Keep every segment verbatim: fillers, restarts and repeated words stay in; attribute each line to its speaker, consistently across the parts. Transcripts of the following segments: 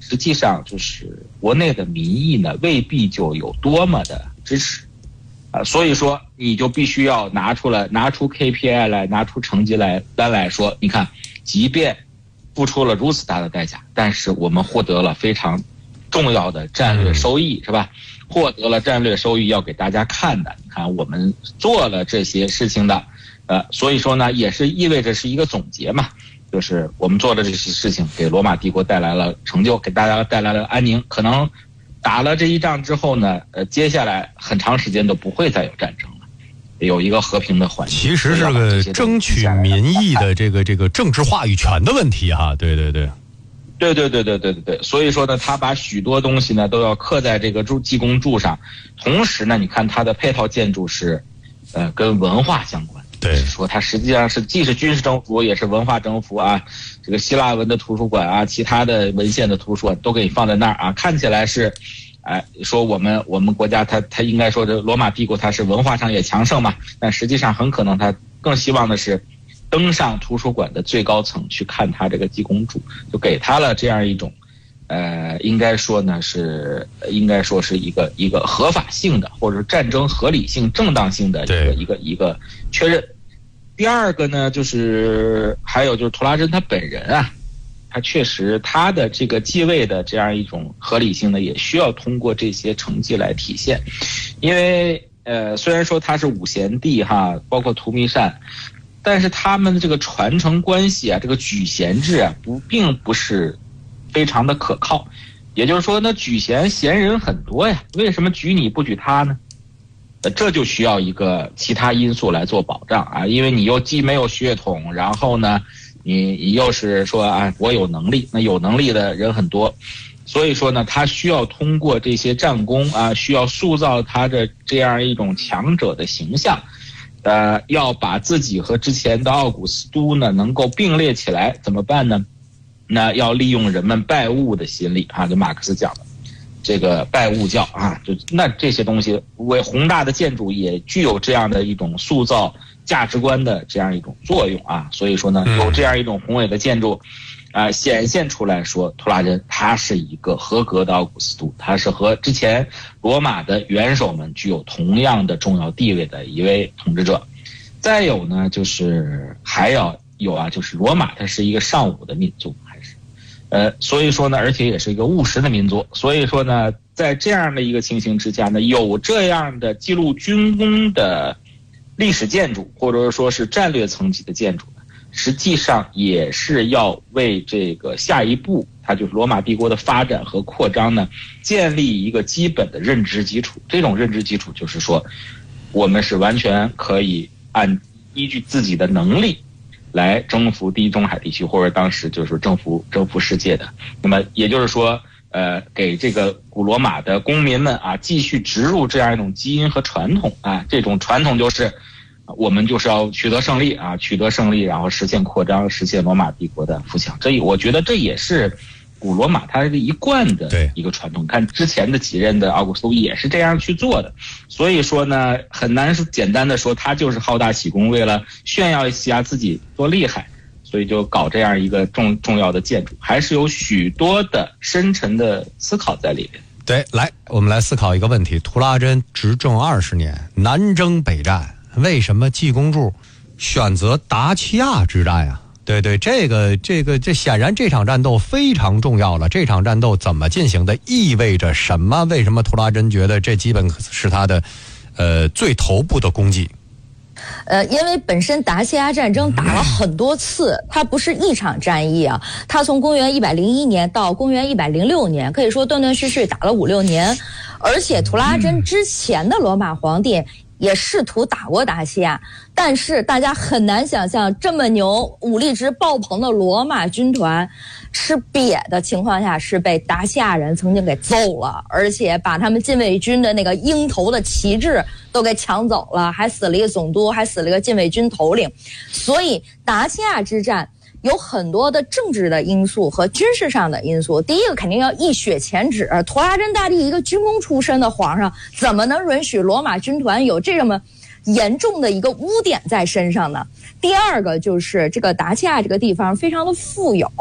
Speaker 1: 实际上就是国内的民意呢未必就有多么的支持啊，所以说你就必须要拿出来拿出 K P I 来，拿出成绩来单来说，你看即便付出了如此大的代价，但是我们获得了非常重要的战略收益，是吧？获得了战略收益要给大家看的，你看我们做了这些事情的，呃，所以说呢，也是意味着是一个总结嘛，就是我们做的这些事情给罗马帝国带来了成就，给大家带来了安宁。可能打了这一仗之后呢，呃，接下来很长时间都不会再有战争了，有一个和平的环境。
Speaker 2: 其实是个争取民意的这个这个政治话语权的问题哈，对对对。
Speaker 1: 对对对对对对对，所以说呢，他把许多东西呢都要刻在这个筑济公柱上，同时呢，你看它的配套建筑是，呃，跟文化相关。
Speaker 2: 对，
Speaker 1: 说它实际上是既是军事征服，也是文化征服啊。这个希腊文的图书馆啊，其他的文献的图书馆都给你放在那儿啊，看起来是，哎，说我们我们国家它它应该说这罗马帝国它是文化上也强盛嘛，但实际上很可能它更希望的是登上图书馆的最高层去看他这个济公柱，就给他了这样一种，呃，应该说呢是应该说是一个一个合法性的，或者战争合理性、正当性的一个一个一个确认。第二个呢，就是还有就是图拉真他本人啊，他确实他的这个继位的这样一种合理性呢，也需要通过这些成绩来体现，因为呃，虽然说他是五贤帝哈，包括图弥善。但是他们的这个传承关系啊，这个举贤制啊，不并不是非常的可靠。也就是说，那举贤贤人很多呀，为什么举你不举他呢？呃，这就需要一个其他因素来做保障啊，因为你又既没有血统，然后呢，你你又是说啊，我有能力，那有能力的人很多，所以说呢，他需要通过这些战功啊，需要塑造他的这样一种强者的形象。呃，要把自己和之前的奥古斯都呢能够并列起来，怎么办呢？那要利用人们拜物的心理啊，就马克思讲的这个拜物教啊，就那这些东西为宏大的建筑也具有这样的一种塑造价值观的这样一种作用啊，所以说呢，有这样一种宏伟的建筑。啊、呃，显现出来说，图拉真他是一个合格的奥古斯都，他是和之前罗马的元首们具有同样的重要地位的一位统治者。再有呢，就是还要有啊，就是罗马它是一个尚武的民族，还是呃，所以说呢，而且也是一个务实的民族。所以说呢，在这样的一个情形之下呢，有这样的记录军功的历史建筑，或者说是战略层级的建筑。实际上也是要为这个下一步，它就是罗马帝国的发展和扩张呢，建立一个基本的认知基础。这种认知基础就是说，我们是完全可以按依据自己的能力来征服地中海地区，或者当时就是征服征服世界的。那么也就是说，呃，给这个古罗马的公民们啊，继续植入这样一种基因和传统啊，这种传统就是。我们就是要取得胜利啊，取得胜利，然后实现扩张，实现罗马帝国的富强。这我觉得这也是古罗马它一贯的一个传统。看之前的几任的奥古斯都也是这样去做的，所以说呢，很难简单的说他就是好大喜功，为了炫耀一下自己多厉害，所以就搞这样一个重重要的建筑，还是有许多的深沉的思考在里面。
Speaker 2: 对，来，我们来思考一个问题：图拉真执政二十年，南征北战。为什么济公柱选择达契亚之战啊？对对，这个这个这显然这场战斗非常重要了。这场战斗怎么进行的，意味着什么？为什么图拉真觉得这基本是他的呃最头部的功绩？
Speaker 3: 呃，因为本身达契亚战争打了很多次，它不是一场战役啊。它从公元一百零一年到公元一百零六年，可以说断断续续打了五六年。而且图拉真之前的罗马皇帝也试图打过达契亚，但是大家很难想象这么牛、武力值爆棚的罗马军团，吃瘪的情况下是被达契亚人曾经给揍了，而且把他们禁卫军的那个鹰头的旗帜都给抢走了，还死了一个总督，还死了一个禁卫军头领。所以达契亚之战有很多的政治的因素和军事上的因素。第一个肯定要一雪前耻，图拉真大帝一个军功出身的皇上，怎么能允许罗马军团有这么严重的一个污点在身上呢？第二个就是这个达契亚这个地方非常的富有，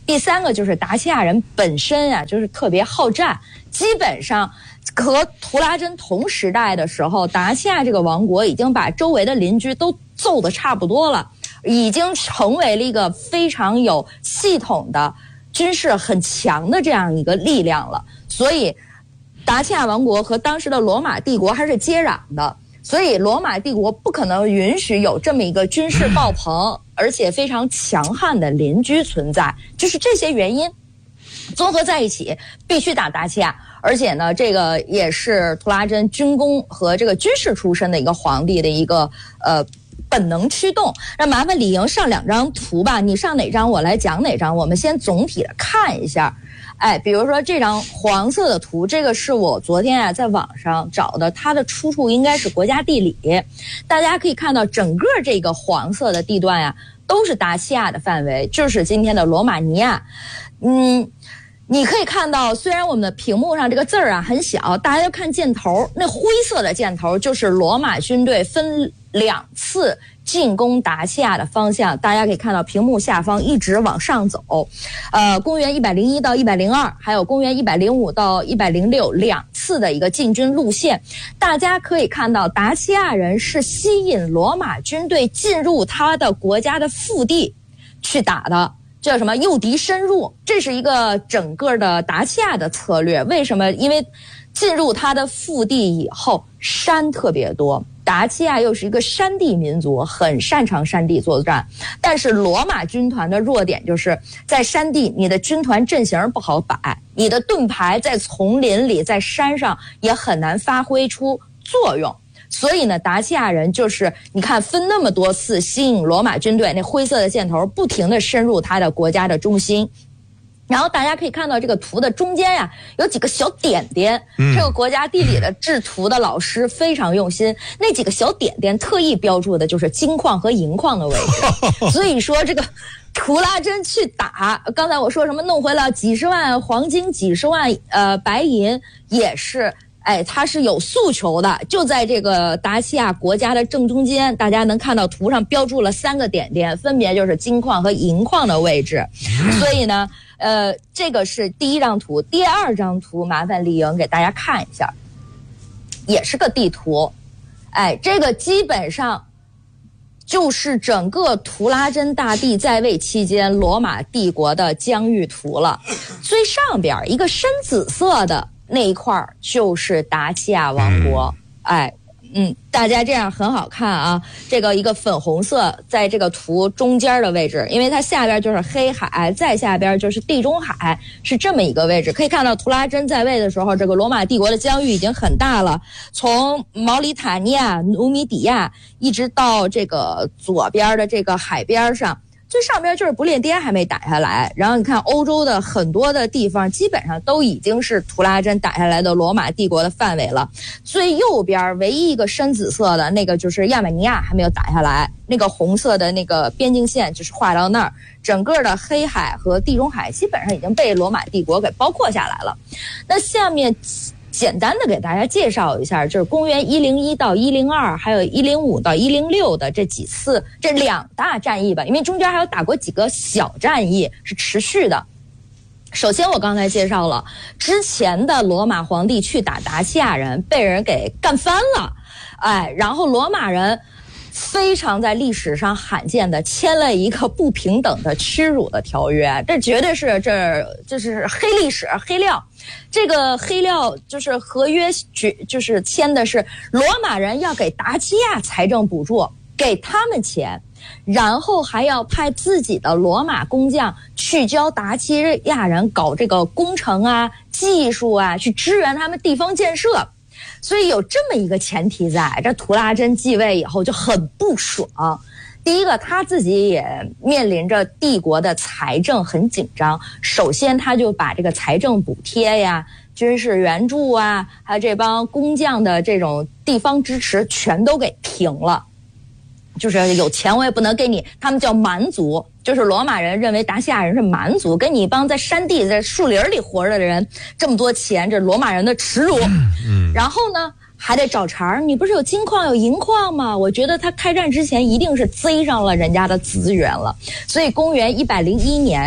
Speaker 3: 第三个就是达契亚人本身啊，就是特别好战，基本上和图拉真同时代的时候，达契亚这个王国已经把周围的邻居都揍得差不多了，已经成为了一个非常有系统的军事很强的这样一个力量了。所以达契亚王国和当时的罗马帝国还是接壤的，所以罗马帝国不可能允许有这么一个军事爆棚而且非常强悍的邻居存在，就是这些原因综合在一起，必须打达契亚。而且呢，这个也是图拉真军工和这个军事出身的一个皇帝的一个呃本能驱动。那麻烦李莹上两张图吧，你上哪张我来讲哪张，我们先总体的看一下。哎，比如说这张黄色的图，这个是我昨天啊在网上找的，它的出处应该是国家地理。大家可以看到整个这个黄色的地段呀、啊，都是达契亚的范围，就是今天的罗马尼亚。嗯，你可以看到，虽然我们的屏幕上这个字儿啊很小，大家要看箭头，那灰色的箭头就是罗马军队分两次进攻达契亚的方向，大家可以看到屏幕下方一直往上走，呃，公元一百零一到一百零二，还有公元一百零五到一百零六两次的一个进军路线。大家可以看到，达契亚人是吸引罗马军队进入他的国家的腹地去打的。叫什么诱敌深入，这是一个整个的达契亚的策略。为什么？因为进入他的腹地以后，山特别多，达契亚又是一个山地民族，很擅长山地作战。但是罗马军团的弱点就是在山地，你的军团阵型不好摆，你的盾牌在丛林里，在山上也很难发挥出作用。所以呢，达契亚人就是你看分那么多次吸引罗马军队，那灰色的箭头不停地深入他的国家的中心。然后大家可以看到这个图的中间呀，有几个小点点，这个国家地理的制图的老师非常用心，那几个小点点特意标注的就是金矿和银矿的位置。所以说这个图拉真去打，刚才我说什么弄回了几十万黄金，几十万呃白银，也是哎，他是有诉求的，就在这个达契亚国家的正中间，大家能看到图上标注了三个点点，分别就是金矿和银矿的位置。所以呢，呃，这个是第一张图，第二张图麻烦李莹给大家看一下，也是个地图。哎，这个基本上就是整个图拉真大帝在位期间罗马帝国的疆域图了。最上边一个深紫色的那一块就是达契亚王国，哎，嗯，大家这样很好看啊。这个一个粉红色在这个图中间的位置，因为它下边就是黑海，再下边就是地中海，是这么一个位置。可以看到图拉真在位的时候，这个罗马帝国的疆域已经很大了，从毛里塔尼亚、努米底亚一直到这个左边的这个海边上。最上边就是不列颠还没打下来，然后你看欧洲的很多的地方基本上都已经是图拉真打下来的罗马帝国的范围了。最右边唯一一个深紫色的那个就是亚美尼亚还没有打下来，那个红色的那个边境线就是画到那儿，整个的黑海和地中海基本上已经被罗马帝国给包括下来了。那下面简单的给大家介绍一下，就是公元一零一到一零二，还有一零五到一零六的这几次这两大战役吧，因为中间还有打过几个小战役是持续的。首先我刚才介绍了之前的罗马皇帝去打达契亚人被人给干翻了，哎，然后罗马人非常在历史上罕见的签了一个不平等的屈辱的条约，这绝对是这这是黑历史黑料。这个黑料就是合约就是签的是罗马人要给达契亚财政补助，给他们钱，然后还要派自己的罗马工匠去教达契亚人搞这个工程啊、技术啊，去支援他们地方建设。所以有这么一个前提在，这图拉真继位以后就很不爽。第一个，他自己也面临着帝国的财政很紧张，首先他就把这个财政补贴呀、军事援助啊，还有这帮工匠的这种地方支持全都给停了。就是有钱我也不能给你，他们叫蛮族，就是罗马人认为达契亚人是蛮族，给你一帮在山地在树林里活着的人这么多钱，这罗马人的耻辱。嗯，然后呢还得找茬，你不是有金矿有银矿吗？我觉得他开战之前一定是贼上了人家的资源了。所以公元一百零一年啊，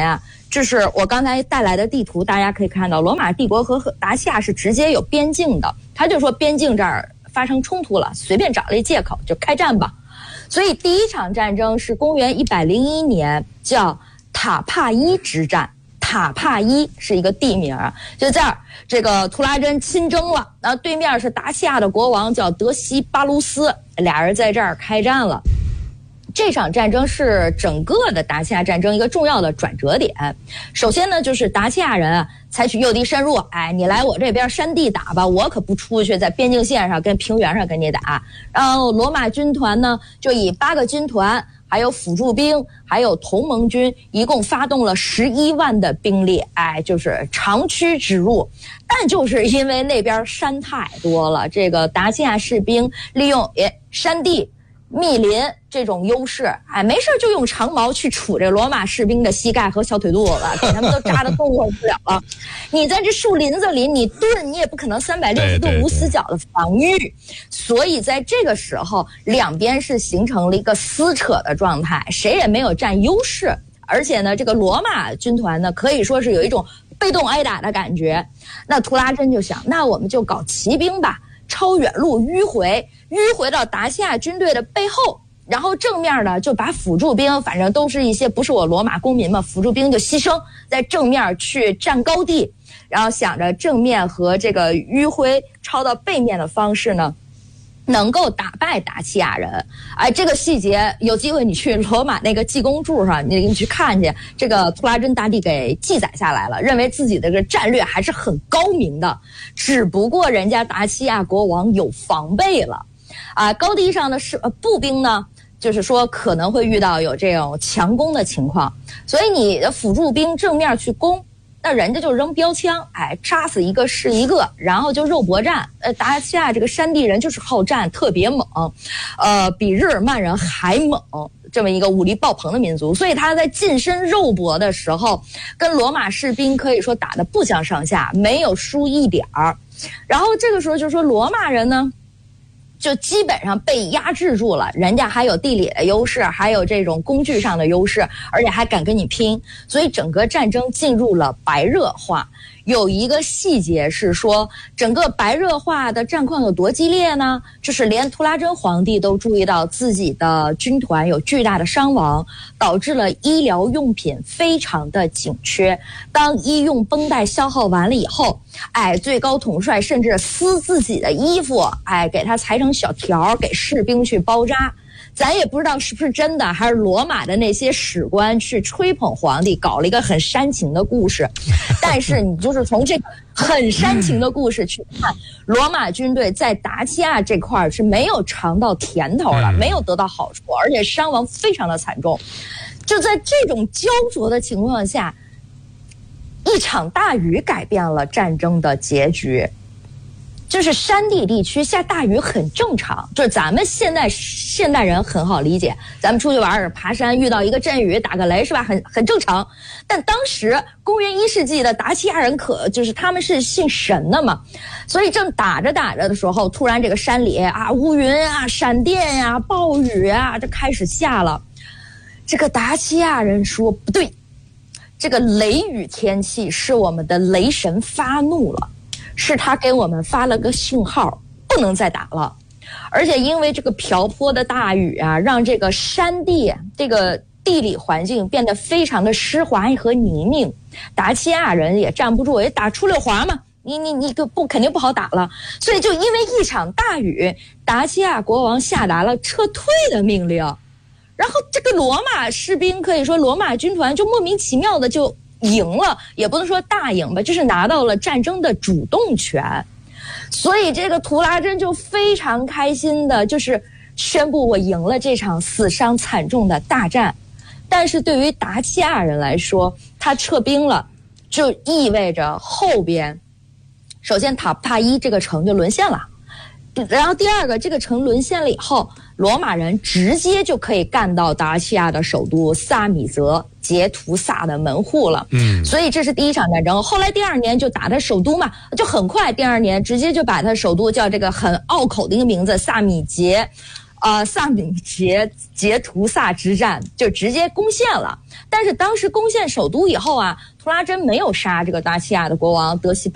Speaker 3: 就是我刚才带来的地图，大家可以看到，罗马帝国和达西亚是直接有边境的。他就说边境这儿发生冲突了，随便找了一借口就开战吧。所以第一场战争是公元一百零一年，叫塔帕伊之战。塔帕伊是一个地名，就这儿，这个图拉真亲征了，然后对面是达西亚的国王叫德西巴卢斯，俩人在这儿开战了。这场战争是整个的达西亚战争一个重要的转折点。首先呢，就是达西亚人啊采取诱敌深入，哎，你来我这边山地打吧，我可不出去在边境线上跟平原上跟你打。然后罗马军团呢，就以八个军团，还有辅助兵，还有同盟军，一共发动了十一万的兵力，哎，就是长驱直入。但就是因为那边山太多了，这个达西亚士兵利用诶山地密林这种优势，哎，没事就用长矛去杵这罗马士兵的膝盖和小腿肚子，给他们都扎得动弹不了了。你在这树林子里，你盾你也不可能三百六十度无死角的防御，所以在这个时候，两边是形成了一个撕扯的状态，谁也没有占优势。而且呢，这个罗马军团呢，可以说是有一种被动挨打的感觉。那图拉真就想，那我们就搞骑兵吧。超远路迂回，迂回到达西亚军队的背后，然后正面呢就把辅助兵，反正都是一些不是我罗马公民嘛，辅助兵就牺牲在正面去占高地，然后想着正面和这个迂回超到背面的方式呢，能够打败达西亚人。哎，这个细节有机会你去罗马那个记公柱上，你你去看去，这个图拉真大帝给记载下来了，认为自己的这个战略还是很高明的，只不过人家达西亚国王有防备了。啊，高地上的是呃步兵呢，就是说可能会遇到有这种强攻的情况，所以你的辅助兵正面去攻，那人家就扔标枪，哎，扎死一个是一个，然后就肉搏战。呃，达西亚这个山地人就是好战，特别猛，呃，比日耳曼人还猛，这么一个武力爆棚的民族。所以他在近身肉搏的时候，跟罗马士兵可以说打得不相上下，没有输一点儿。然后这个时候就说罗马人呢，就基本上被压制住了，人家还有地理的优势，还有这种工具上的优势，而且还敢跟你拼，所以整个战争进入了白热化。有一个细节是说，整个白热化的战况有多激烈呢？就是连图拉真皇帝都注意到自己的军团有巨大的伤亡，导致了医疗用品非常的紧缺。当医用绷带消耗完了以后，哎，最高统帅甚至撕自己的衣服，哎，给他裁成小条，给士兵去包扎。咱也不知道是不是真的，还是罗马的那些史官去吹捧皇帝，搞了一个很煽情的故事。但是你就是从这个很煽情的故事去看，罗马军队在达西亚这块是没有尝到甜头的，没有得到好处，而且伤亡非常的惨重。就在这种焦灼的情况下，一场大雨改变了战争的结局。就是山地地区下大雨很正常，就是咱们现在现代人很好理解，咱们出去玩爬山遇到一个阵雨打个雷是吧，很很正常。但当时公元一世纪的达西亚人可就是他们是信神的嘛，所以正打着打着的时候，突然这个山里啊乌云啊闪电呀、啊、暴雨啊就开始下了。这个达西亚人说不对，这个雷雨天气是我们的雷神发怒了，是他给我们发了个信号，不能再打了。而且因为这个瓢泼的大雨啊，让这个山地这个地理环境变得非常的湿滑和泥泞，达西亚人也站不住，也打出溜滑嘛，你你你个不肯定不好打了。所以就因为一场大雨，达西亚国王下达了撤退的命令，然后这个罗马士兵可以说罗马军团就莫名其妙的就赢了，也不能说大赢吧，就是拿到了战争的主动权。所以这个图拉真就非常开心的就是宣布我赢了这场死伤惨重的大战。但是对于达西亚人来说，他撤兵了就意味着后边首先塔帕伊这个城就沦陷了，然后第二个这个城沦陷了以后，罗马人直接就可以干到达西亚的首都萨米泽，截图萨的门户了。嗯，所以这是第一场战争。后来第二年就打他首都嘛，就很快第二年直接就把他首都叫这个很拗口的一个名字萨米杰。 呃，萨米杰杰图萨之战就直接攻陷了。但是当时攻陷首都以后啊，图拉真没有杀这个达契亚的国王德西巴。